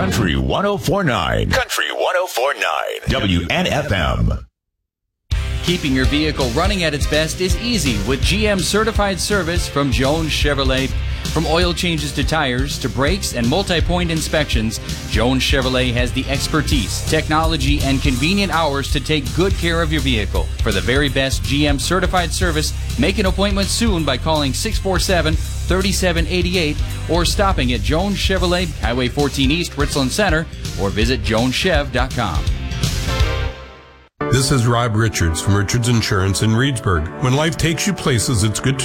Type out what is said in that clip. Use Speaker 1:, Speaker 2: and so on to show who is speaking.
Speaker 1: Country 104.9. Country 104.9. WNFM.
Speaker 2: Keeping your vehicle running at its best is easy with GM certified service from Jones Chevrolet. From oil changes to tires to brakes and multi-point inspections, Jones Chevrolet has the expertise, technology, and convenient hours to take good care of your vehicle. For the very best GM certified service, make an appointment soon by calling 647-3788 or stopping at Jones Chevrolet, Highway 14 East, Richland Center, or visit joneschev.com.
Speaker 3: This is Rob Richards from Richards Insurance in Reedsburg. When life takes you places, it's good to